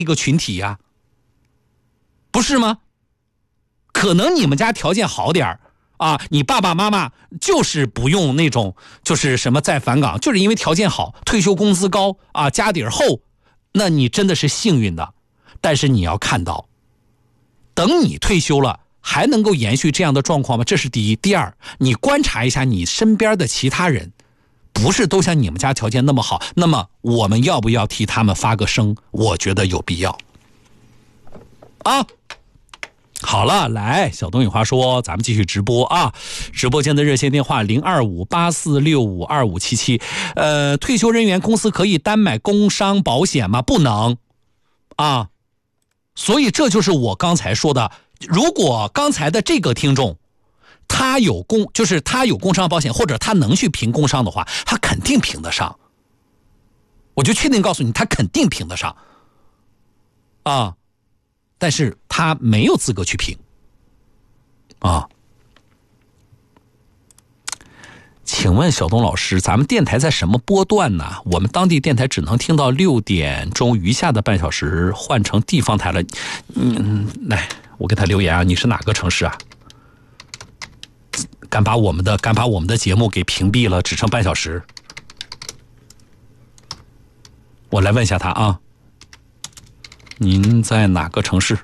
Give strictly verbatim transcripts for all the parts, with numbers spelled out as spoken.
一个群体呀，不是吗？可能你们家条件好点啊，你爸爸妈妈就是不用那种就是什么在返岗，就是因为条件好，退休工资高啊，家底儿厚，那你真的是幸运的。但是你要看到，等你退休了还能够延续这样的状况吗？这是第一。第二，你观察一下你身边的其他人，不是都像你们家条件那么好，那么我们要不要替他们发个声？我觉得有必要啊。好了，来，小东有话说，咱们继续直播啊！直播间的热线电话零二五八四六五二五七七。呃，退休人员公司可以单买工伤保险吗？不能啊！所以这就是我刚才说的，如果刚才的这个听众他有工，就是他有工伤保险，或者他能去评工伤的话，他肯定评得上。我就确定告诉你，他肯定评得上啊！但是他没有资格去评啊。请问小东老师，咱们电台在什么波段呢？我们当地电台只能听到六点钟，余下的半小时换成地方台了。嗯，来，我给他留言啊，你是哪个城市啊？敢把我们的敢把我们的节目给屏蔽了，只剩半小时。我来问一下他啊。您在哪个城市？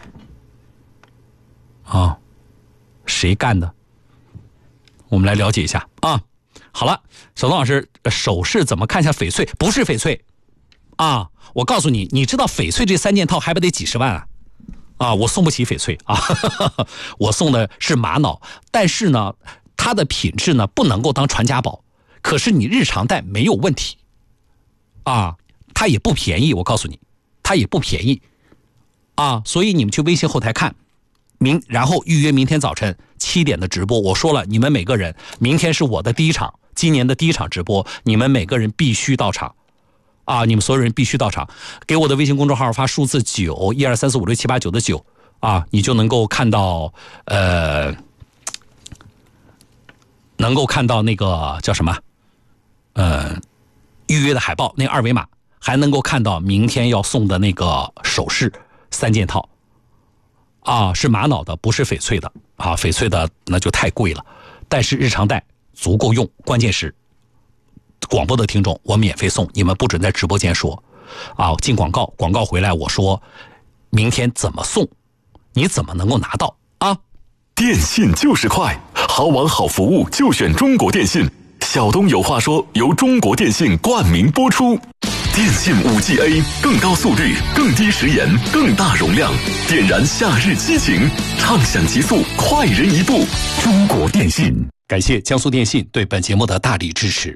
啊，谁干的？我们来了解一下啊。好了，小东老师，首饰怎么看一下翡翠？不是翡翠啊！我告诉你，你知道翡翠这三件套还不得几十万啊？啊，我送不起翡翠啊，我送的是玛瑙，但是呢，它的品质呢不能够当传家宝，可是你日常戴没有问题啊，它也不便宜，我告诉你。它也不便宜啊，所以你们去微信后台看明，然后预约明天早晨七点的直播。我说了，你们每个人明天是我的第一场，今年的第一场直播，你们每个人必须到场啊！你们所有人必须到场，给我的微信公众号发数字九一二三四五六七八九的九啊，你就能够看到呃，能够看到那个叫什么呃预约的海报，那个二维码。还能够看到明天要送的那个首饰三件套啊，是玛瑙的，不是翡翠的啊，翡翠的那就太贵了，但是日常戴足够用，关键是广播的听众我免费送，你们不准在直播间说啊，进广告，广告回来我说明天怎么送，你怎么能够拿到啊？ 电信就是快，好网好服务就选中国电信。小东有话说，由中国电信冠名播出。电信 五 G A 更高速率、更低时延、更大容量，点燃夏日激情，畅享极速，快人一步。中国电信， 感谢江苏电信对本节目的大力支持。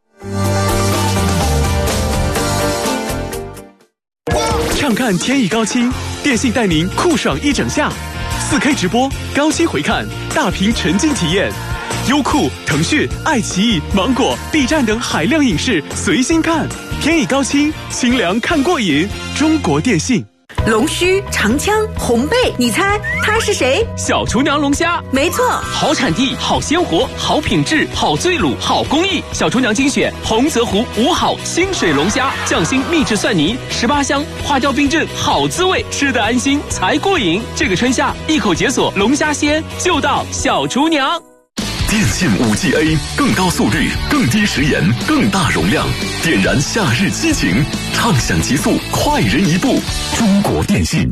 畅看天意高清，电信带您酷爽一整夏，四 K 直播、高清回看、大屏沉浸体验。优酷、腾讯、爱奇艺、芒果、B 站等海量影视随心看，天意高清，清凉看过瘾。中国电信。 龙须、长枪、红背，你猜他是谁？ 小厨娘龙虾， 没错， 好产地、好鲜活、好品质、好醉卤、好工艺。小厨娘精选洪泽湖五好清水龙虾，匠心秘制蒜泥，十八香，花雕冰镇，好滋味，吃得安心才过瘾。这个春夏，一口解锁龙虾鲜，就到小厨娘。 电信 五 G A 更高速率、更低时延、更大容量，点燃夏日激情，畅享极速，快人一步。中国电信。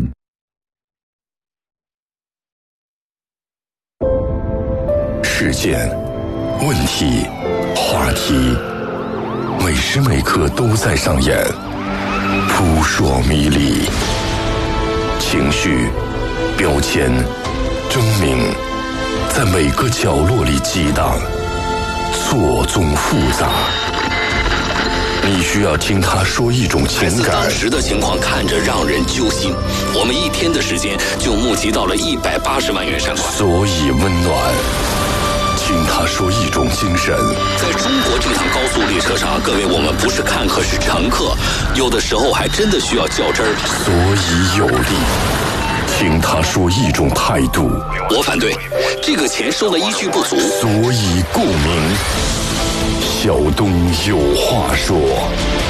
事件、问题、话题，每时每刻都在上演，扑朔迷离，情绪、标签、争鸣。在每个角落里激荡，错综复杂。你需要听他说一种情感。 当时的情况看着让人揪心，我们一天的时间就募集到了一百八十万元善款。 所以温暖，听他说一种精神。 在中国这趟高速列车上，各位，我们不是看客，是乘客，有的时候还真的需要较真儿。 所以有力。听他说一种态度， 我反对，这个钱收的依据不足， 所以共鸣。小东有话说。